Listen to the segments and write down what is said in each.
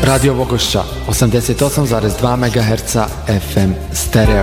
Radio Vogošća 88,2 MHz FM stereo.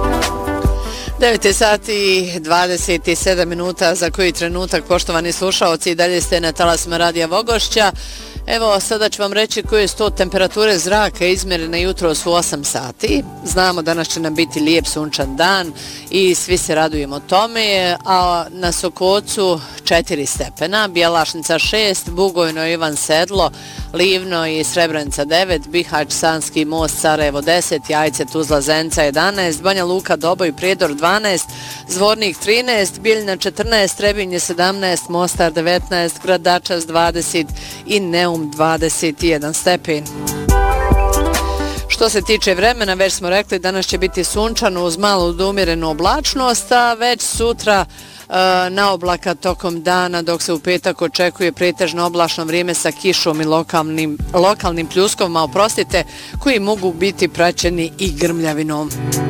9 sati i 27 minuta za koji trenutak, poštovani slušaoci, i dalje ste na talasima Radija Vogošća. Evo, sada ću vam reći koje su to temperature zraka izmjerene jutros u 8 sati. Znamo danas će nam biti lijep sunčan dan i svi se radujemo tome, a na Sokocu 4 stepena, Bjelašnica 6, Bugojno, Ivan Sedlo, Livno i Srebrenica 9, Bihać, Sanski most, Sarajevo 10, Jajce, Tuzla, Zenica 11, Banja Luka, Doboj, Prijedor 12, Zvornik 13, Bijeljina 14, Trebinje 17, Mostar 19, Gradačas 20 i Neum 21 stepen. Što se tiče vremena, već smo rekli, danas će biti sunčano uz malu umjerenu oblačnost, a već sutra na oblaka tokom dana, dok se u petak očekuje pretežno oblačno vrijeme sa kišom i lokalnim pljuskovima, koji mogu biti praćeni i grmljavinom.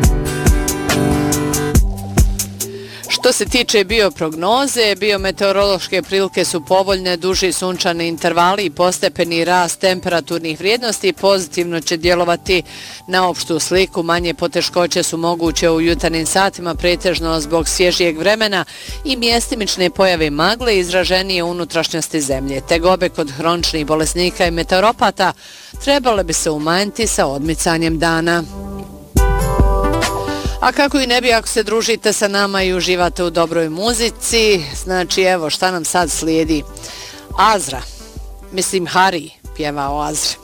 Što se tiče bioprognoze, biometeorološke prilike su povoljne, duži sunčani intervali i postepeni rast temperaturnih vrijednosti pozitivno će djelovati na opštu sliku. Manje poteškoće su moguće u jutarnjim satima, pretežno zbog svježijeg vremena i mjestimične pojave magle izraženije u unutrašnjosti zemlje. Tegobe kod hroničnih bolesnika i meteoropata trebale bi se umanjiti sa odmicanjem dana. A kako i ne bi ako se družite sa nama i uživate u dobroj muzici, znači evo šta nam sad slijedi. Azra, mislim Hari pjeva o Azri.